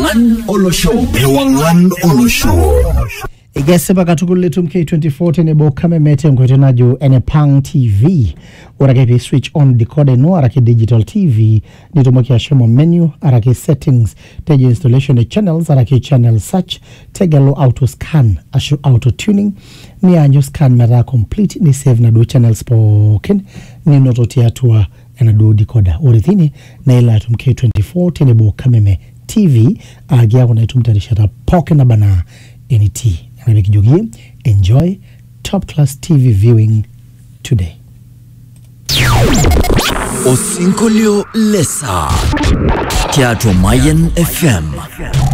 Ewangan Olo Show. Igese bakatukululetu MK24 tenebo kamemete ngwetenajo Enepang TV. Orake switch on decoder no arake digital TV. Nitomoki ashemo menu arake settings. Teje installation channels arake channel search. Tegelo auto scan ashu auto tuning. Ni anjo scan mera complete ni save na do channels spoken. Ni nototia tuwa na do decoder. Orithini na ila MK24 tenebo kameme TV. Agia kuna itumtarishata poke na bana NT. Enjoy top class TV viewing today. Osinkolio Lesa Teatro Mayen FM.